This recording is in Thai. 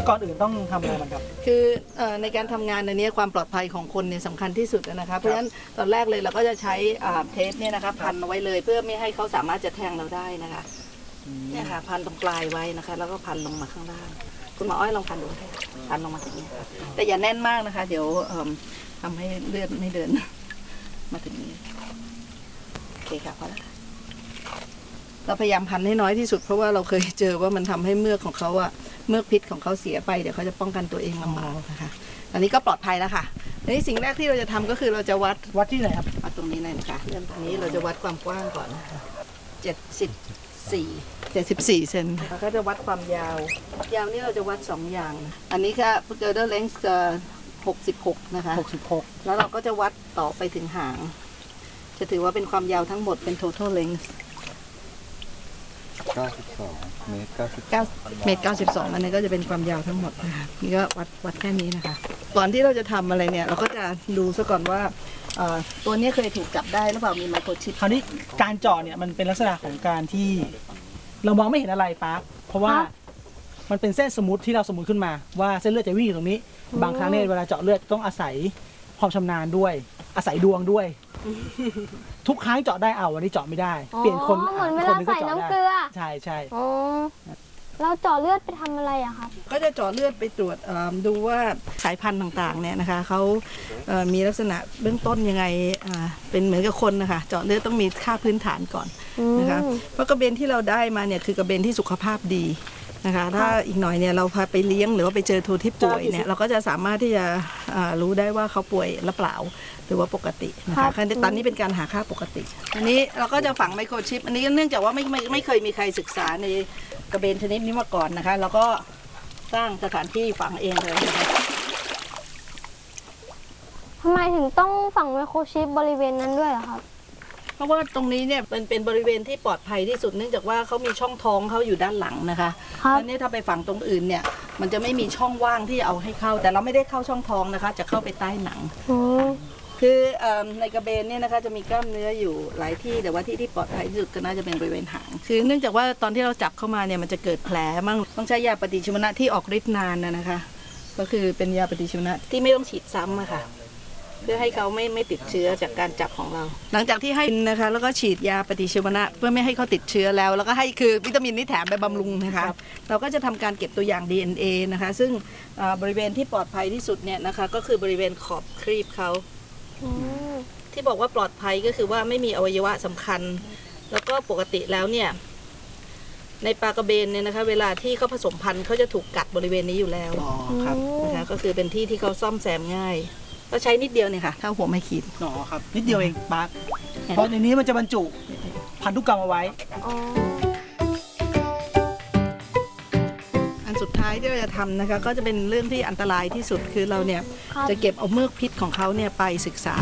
ก่อนอื่นต้องทำอะไรมันครับคือในการทำงานในนี้ความปลอดภัยของคนเนี่ยสำคัญที่สุดนะคะเพราะฉะนั้นตอนแรกเลยเราก็จะใช้เทปเนี่ยนะคะพันเอาไว้เลยเพื่อไม่ให้เขาสามารถจะแทงเราได้นะคะเนี่ยค่ะพันตรงปลายไว้นะคะแล้วก็พันลงมาข้างล่างคุณหมออ้อยลองพันดูพันลงมาถึงนี้แต่อย่าแน่นมากนะคะเดี๋ยวทำให้เลือดไม่เดินมาถึงนี้โอเคค่ะพอแล้วเราพยายามพันให้น้อยที่สุดเพราะว่าเราเคยเจอว่ามันทำให้เมือกของเขาอะเมือกพิษของเขาเสียไปเดี๋ยวเขาจะป้องกันตัวเองลำบากนะคะอันนี้ก็ปลอดภัยแล้วค่ะอันนี้สิ่งแรกที่เราจะทำก็คือเราจะวัดที่ไหนครับวัดตรงนี้เลยนะคะเริ่มตรงนี้เราจะวัดความกว้างก่อน74 เซนแล้วก็จะวัดความยาวนี่เราจะวัด2อย่างอันนี้ค่ะ girder length 66นะคะ66แล้วเราก็จะวัดต่อไปถึงหางจะถือว่าเป็นความยาวทั้งหมดเป็น total length 92 เมตร 92อันนี้ก็จะเป็นความยาวทั้งหมดนะคะนี่ก็วัดแค่นี้นะคะก่อนที่เราจะทำอะไรเนี่ยเราก็จะดูซะก่อนว่าตัวนี้เคยถูกจับได้หรือเปล่ามีไมโครชิปคราวนี้การเจาะเนี่ยมันเป็นลักษณะของการที่เรามองไม่เห็นอะไรปั๊บเพราะว่ามันเป็นเส้นสมูทที่เราสมมุติขึ้นมาว่าเส้นเลือดจะวิ่งอยู่ตรงนี้บางครั้งเนี่ยเวลาเจาะเลือดต้องอาศัยความชำนาญด้วยอาศัยดวงด้วยทุกครั้งเจาะได้วันนี้เจาะไม่ได้เปลี่ยนคนเหมือนเวลาใส่น้ำเกลือใช่เราเจาะเลือดไปทำอะไรอะครับก็จะเจาะเลือดไปตรวจดูว่าสายพันธุ์ต่างๆเนี่ยนะคะเขามีลักษณะเบื้องต้นยังไงเป็นเหมือนกับคนนะคะเจาะเลือดต้องมีค่าพื้นฐานก่อนนะคะเพราะกระเบนที่เราได้มาเนี่ยคือกระเบนที่สุขภาพดีนะคะถ้าอีกหน่อยเนี่ยเราพาไปเลี้ยงหรือว่าไปเจอทูที่ป่วยเนี่ยเราก็จะสามารถที่จะรู้ได้ว่าเขาป่วยหรือเปล่าหรือว่าปกตินะคะตอนนี้เป็นการหาค่าปกติอันนี้เราก็จะฝังไมโครชิปอันนี้เนื่องจากว่าไม่เคยมีใครศึกษาในกระเบนชนิดนี้มาก่อนนะคะแล้วก็สร้างสถานที่ฝังเองเลยทำไมถึงต้องฝังไมโครชิปบริเวณนั้นด้วยครับเพราะว่าตรงนี้เนี่ยเป็นบริเวณที่ปลอดภัยที่สุดเนื่องจากว่าเขามีช่องท้องเขาอยู่ด้านหลังนะคะแล้วนี่ถ้าไปฝังตรงอื่นเนี่ยมันจะไม่มีช่องว่างที่เอาให้เข้าแต่เราไม่ได้เข้าช่องท้องนะคะจะเข้าไปใต้หนังคือในกระเบนเนี่ยนะคะจะมีกล้ามเนื้ออยู่หลายที่แต่ว่าที่ปลอดภัยที่สุดก็น่าจะเป็นบริเวณหางคือเนื่องจากว่าตอนที่เราจับเข้ามาเนี่ยมันจะเกิดแผลมั่งต้องใช้ยาปฏิชีวนะที่ออกฤทธิ์นานนะคะก็คือเป็นยาปฏิชีวนะที่ไม่ต้องฉีดซ้ำอะค่ะเพื่อให้เขาไม่ติดเชื้อจากการจับของเราหลังจากที่ให้นะคะแล้วก็ฉีดยาปฏิชีวนะเพื่อไม่ให้เขาติดเชื้อแล้วก็ให้คือวิตามินนี้แถมไปบำรุงนะคะเราก็จะทำการเก็บตัวอย่าง DNA นะคะซึ่งบริเวณที่ปลอดภัยที่สุดเนี่ยนะคะก็คือบริเวณขอบครีบเขาที่บอกว่าปลอดภัยก็คือว่าไม่มีอวัยวะสำคัญแล้วก็ปกติแล้วเนี่ยในปลากระเบนเนี่ยนะคะเวลาที่เขาผสมพันธุ์เขาจะถูกกัดบริเวณนี้อยู่แล้วนะคะก็คือเป็นที่เขาซ่อมแซมง่ายก็ใช้นิดเดียวเนี่ยค่ะเท่าหัวไม้ขีดครับนิดเดียวเองปั๊กเพราะในนี้มันจะบรรจุพันธุกรรมเอาไว้อันสุดท้ายที่เราจะทำนะคะก็จะเป็นเรื่องที่อันตรายที่สุดคือเราเนี่ยจะเก็บเอาเมือกพิษของเขาเนี่ยไปศึกษา